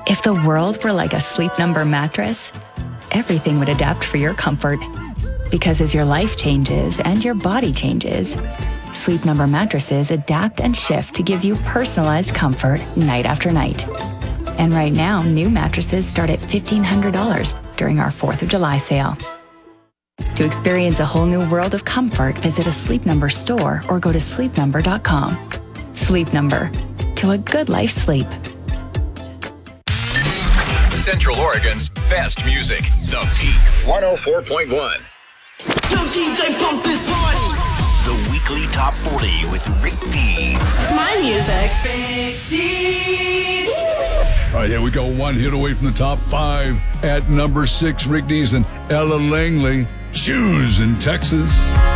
If the world were like a Sleep Number mattress, everything would adapt for your comfort. Because as your life changes and your body changes, Sleep Number mattresses adapt and shift to give you personalized comfort night after night. And right now, new mattresses start at $1,500 during our 4th of July sale. To experience a whole new world of comfort, visit a Sleep Number store or go to sleepnumber.com. Sleep Number. To a good life sleep. Central Oregon's best music. The Peak 104.1. Yo, DJ, pump this party. The weekly top 40 with Rick Dees. It's my music. Rick Dees. All right, here we go. One hit away from the top 5. At number 6, Rick Dees and Ella Langley. Shoes in Texas.